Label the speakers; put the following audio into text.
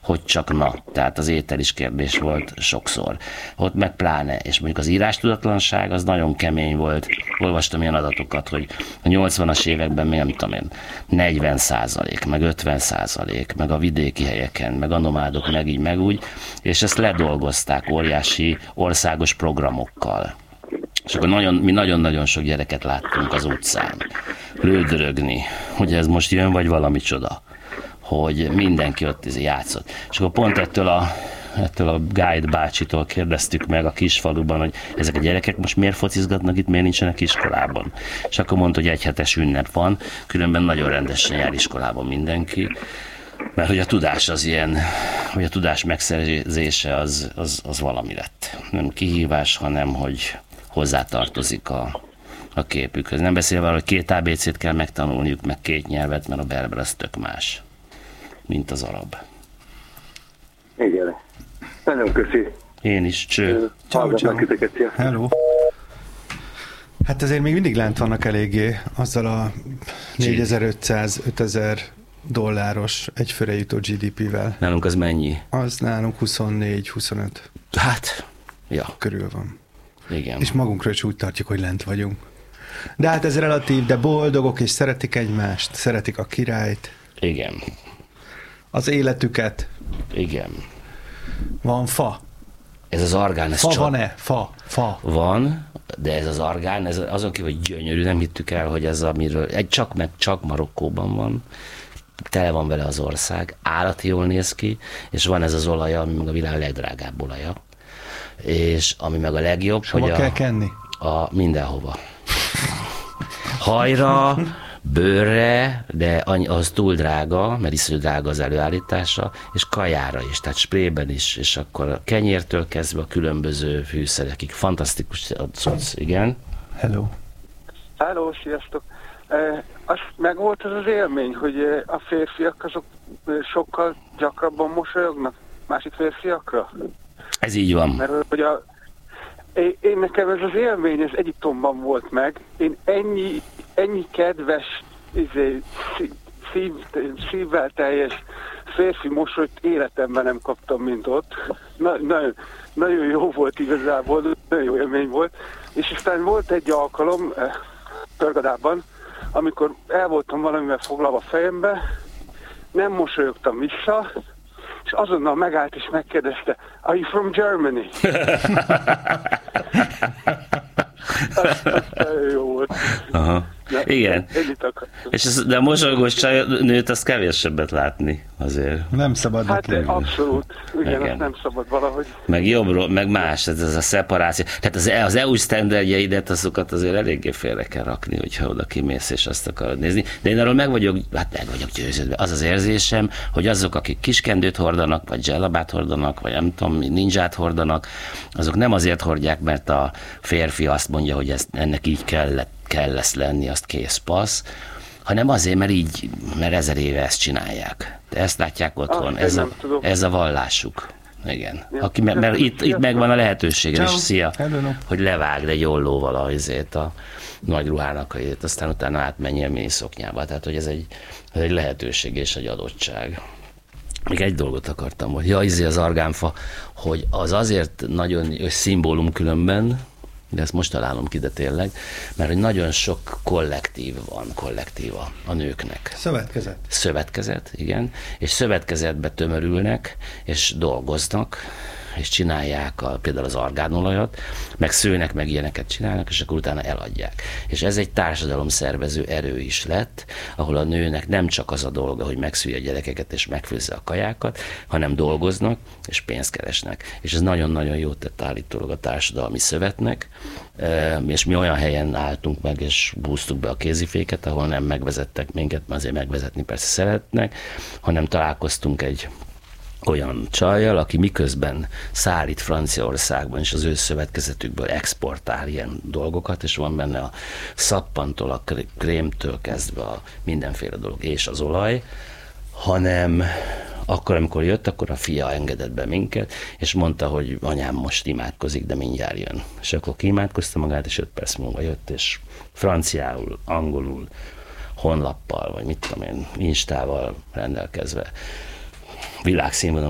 Speaker 1: hogy csak na. Tehát az étel is kérdés volt sokszor. Ott meg pláne, és mondjuk az írástudatlanság az nagyon kemény volt. Olvastam ilyen adatokat, hogy a 80-as években még nem tudom én, 40%, meg 50%, meg a vidéki helyeken, meg a nomádok, meg így, meg úgy, és ezt ledolgozták óriási országos programokkal. És akkor mi nagyon-nagyon sok gyereket láttunk az utcán lődörögni, hogy ez most jön, vagy valami csoda, hogy mindenki ott játszott. És akkor pont ettől a guide bácsitól kérdeztük meg a kisfaluban, hogy ezek a gyerekek most miért focizgatnak itt, miért nincsenek iskolában. És akkor mondta, hogy egy hetes ünnep van, különben nagyon rendesen jár iskolában mindenki, mert hogy a tudás az ilyen, hogy a tudás megszerzése az valami lett. Nem kihívás, hanem hogy hozzátartozik a képükhöz. Nem beszélve arról, hogy 2 ABC-t kell megtanulniuk, meg 2 nyelvet, mert a berber az tök más, mint az arab.
Speaker 2: Igen. Nagyon köszi.
Speaker 1: Én is, cső.
Speaker 3: Ciao. Hello. Hát azért még mindig lent vannak eléggé azzal a 4500-5000 dolláros egyfőre jutó GDP-vel.
Speaker 1: Nálunk az mennyi?
Speaker 3: Az nálunk 24-25.
Speaker 1: Hát, ja.
Speaker 3: Körül van.
Speaker 1: Igen.
Speaker 3: És magunkról is úgy tartjuk, hogy lent vagyunk. De hát ez relatív, de boldogok, és szeretik egymást, szeretik a királyt.
Speaker 1: Igen.
Speaker 3: Az életüket.
Speaker 1: Igen.
Speaker 3: Van fa.
Speaker 1: Ez az argán, ez
Speaker 3: fa
Speaker 1: csak...
Speaker 3: van-e? Fa.
Speaker 1: Van, de ez az argán, ez azon kívül, hogy gyönyörű, nem hittük el, hogy ez amiről... Csak Marokkóban van. Tele van vele az ország, állati jól néz ki, és van ez az olaja, ami meg a világ legdrágább olaja. És ami meg a legjobb,
Speaker 3: hova
Speaker 1: hogy
Speaker 3: kell kenni?
Speaker 1: Mindenhova. Hajra, bőrre, de az túl drága, mert iszonyú drága az előállítása, és kajára is, tehát sprayben is, és akkor a kenyértől kezdve a különböző fűszerekig. Fantasztikus cucc, igen.
Speaker 3: Hello.
Speaker 2: Hello, sziasztok. Az meg volt az élmény, hogy a férfiak azok sokkal gyakrabban mosolyognak másik férfiakra?
Speaker 1: Ez így van.
Speaker 2: Mert hogy én nekem ez az élmény, ez Egyiptomban volt meg. Én ennyi kedves, szívvel teljes férfi mosolyt életemben nem kaptam, mint ott. Nagyon jó volt igazából, nagyon jó élmény volt. És aztán volt egy alkalom Törgadában, amikor el voltam valamivel foglalva a fejembe, nem mosolyogtam vissza, és azonnal megállt és megkérdezte, "Are you from Germany?" az jó volt.
Speaker 1: Aha. Igen. De a mosolygós nőt azt kevésebbet látni azért.
Speaker 3: Nem szabad.
Speaker 2: Hát abszolút. Igen, azt nem szabad valahogy.
Speaker 1: Meg jobbról, meg más, ez a szeparáció. Tehát az EU sztenderdjeidet, azokat azért eléggé félre kell rakni, hogyha oda kimész és azt akarod nézni. De én arról meg vagyok győződve. Az az érzésem, hogy azok, akik kiskendőt hordanak, vagy zsellabát hordanak, vagy nem tudom, ninját hordanak, azok nem azért hordják, mert a férfi azt mondja, hogy ennek így kell lesz lenni, azt készpassz, hanem azért, mert 1000 éve ezt csinálják. De ezt látják otthon, ez a vallásuk. Igen. Mert itt megvan a lehetőség, és szia, hogy levágd egy ollóval a nagy ruhának, aztán utána átmenjél mély szoknyába. Tehát, hogy ez egy lehetőség és egy adottság. Még egy dolgot akartam, hogy az argánfa, hogy az azért nagyon szimbólum különben, de ezt most találom ki, de tényleg, mert hogy nagyon sok kollektíva a nőknek. Szövetkezet, igen. És szövetkezetbe tömörülnek, és dolgoznak, és csinálják például az argánolajat, meg szőnek, meg ilyeneket csinálnak, és akkor utána eladják. És ez egy társadalomszervező erő is lett, ahol a nőnek nem csak az a dolga, hogy megszülje a gyerekeket és megfőzze a kajákat, hanem dolgoznak és pénzt keresnek. És ez nagyon-nagyon jót tett állítólag a társadalmi szövetnek, és mi olyan helyen álltunk meg, és búztuk be a kéziféket, ahol nem megvezettek minket, mert azért megvezetni persze szeretnek, hanem találkoztunk egy olyan csajjal, aki miközben szállít Franciaországban, és az ő szövetkezetükből exportál ilyen dolgokat, és van benne a szappantól, a krémtől kezdve a mindenféle dolog, és az olaj, hanem akkor, amikor jött, akkor a fia engedett be minket, és mondta, hogy anyám most imádkozik, de mindjárt jön. És akkor kiimádkozta magát, és 5 perc múlva jött, és franciául, angolul, honlappal, vagy mit tudom én, instával rendelkezve világszínvonalú